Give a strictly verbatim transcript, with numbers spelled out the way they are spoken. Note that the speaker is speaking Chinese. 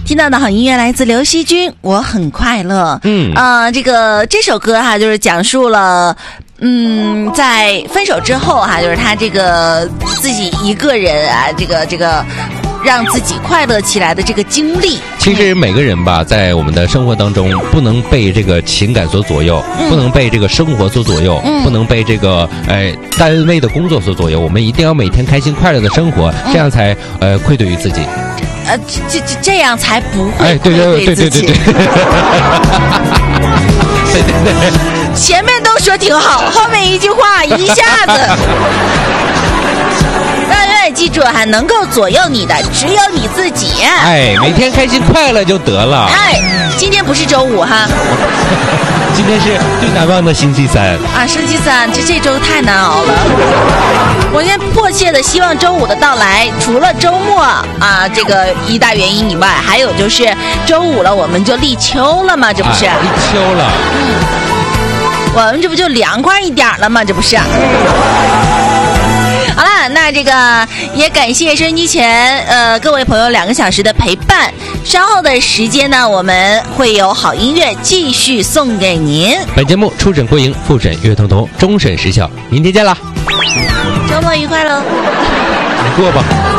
听到的好音乐来自刘惜君，我很快乐。 嗯， 呃，这个这首歌哈，就是讲述了。嗯，在分手之后哈、啊，就是他这个自己一个人啊，这个这个让自己快乐起来的这个经历。 其实每个人吧，在我们的生活当中，不能被这个情感所左右，嗯、不能被这个生活所左右，嗯、不能被这个呃单位的工作所左右。我们一定要每天开心快乐的生活，嗯、这样才呃愧对于自己。 呃，这这这样才不会愧对自己。 对对对对对对。对对对。 前面都说挺好，后面一句话一下子，大家也记住哈，能够左右你的只有你自己。 哎，每天开心快乐就得了。 哎，今天不是周五哈， 今天是最难忘的星期三啊！星期三，这这周太难熬了。我现在迫切的希望周五的到来，除了周末啊这个一大原因以外，还有就是周五了，我们就立秋了嘛，这不是？ 啊、立秋了。 嗯。我们这不就凉快一点了吗？这不是。好了，那这个也感谢收音机前呃各位朋友两个小时的陪伴。稍后的时间呢，我们会有好音乐继续送给您。 本节目初审归营，复审乐通通，终审时效。明天见啦！ 周末愉快喽！ 你过吧。